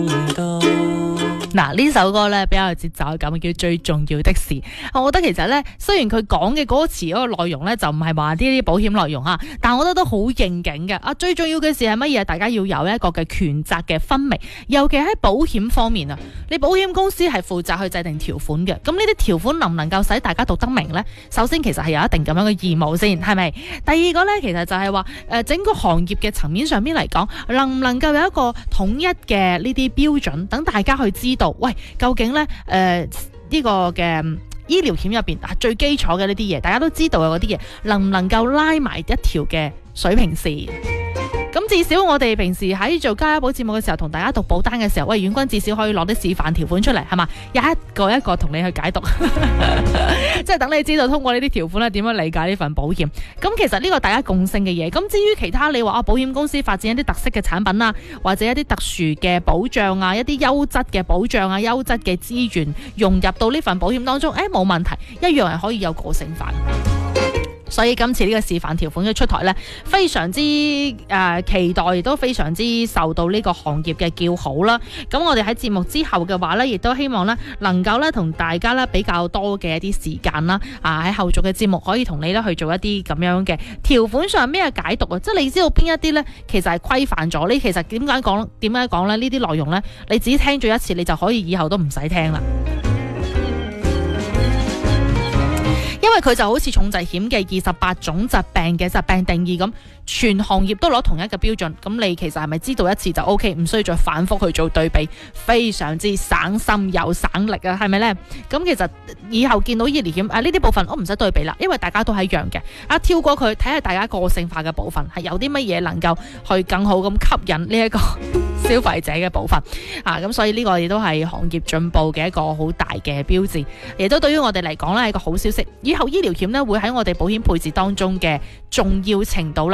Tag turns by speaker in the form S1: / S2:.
S1: 嗱，呢首歌咧比較有節奏感，叫最重要的事。我覺得其實咧，雖然佢講嘅歌詞嗰個內容咧就唔係話啲保險內容啊，但我覺得都好應景嘅。最重要嘅事係乜嘢？大家要有一個嘅權責嘅分明，尤其喺保險方面啊，你保險公司係負責去制定條款嘅。咁呢啲條款能唔能夠使大家讀得明呢？首先其實係有一定咁樣嘅義務先，係咪？第二個咧，其實就係話整個行業嘅層面上邊嚟講，能唔能夠有一個統一嘅呢啲標準，等大家去知道。喂，究竟咧呢個嘅醫療險入邊最基礎嘅呢啲嘢，大家都知道嘅嗰啲嘢，能唔能夠拉埋一條嘅水平線？咁至少我哋平時喺做加保節目嘅時候，同大家讀保單嘅時候，喂，遠君至少可以攞啲示範條款出嚟，係嘛？一個一個同你去解讀，即係等你知道通過呢啲條款咧點樣理解呢份保險。咁其實呢個大家共性嘅嘢。咁至於其他你話保險公司發展一啲特色嘅產品啊，或者一啲特殊嘅保障啊，一啲優質嘅保障啊，優質嘅資源融入到呢份保險當中，冇問題，一樣係可以有個性化。所以今次呢個示範條款嘅出台呢，非常之期待，亦都非常之受到呢個行業嘅叫好啦。咁我哋喺節目之後嘅話呢，亦都希望呢能夠呢同大家呢比較多嘅一啲時間啦，喺後續嘅節目可以同你呢去做一啲咁樣嘅條款上咩解讀啊，即係你知道邊一啲呢其實係規範咗。你其實點解講呢？呢啲內容呢，你只聽咗一次，你就可以以後都唔使聽啦。因為佢就好似重疾險嘅28種疾病嘅疾病定義咁，全行業都攞同一個標準，咁你其實係咪知道一次就 OK， 唔需要再反覆去做對比，非常之省心又省力啊，係咪呢？咁其實以後見到醫療險呢啲部分我唔使對比啦，因為大家都係一樣嘅。跳過佢睇下大家個性化嘅部分係有啲乜嘢能夠去更好咁吸引呢一個消費者嘅部分咁所以呢個亦都係行業進步嘅一個好大嘅標誌，亦都對於我哋嚟講呢係一個好消息。以後醫療險呢會喺我哋保險配置當中嘅重要程度呢